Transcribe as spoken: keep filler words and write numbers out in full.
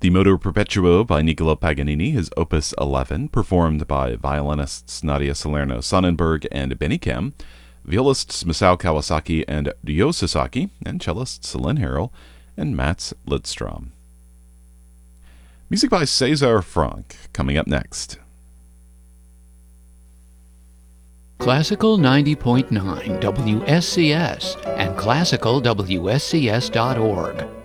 The Moto Perpetuo by Niccolo Paganini is Opus eleven, performed by violinists Nadia Salerno-Sonnenberg and Benny Kem, violists Masao Kawasaki and Ryo Sasaki, and cellists Lynn Harrell and Mats Lidstrom. Music by César Franck, coming up next. Classical ninety point nine W S C S and classical W S C S dot org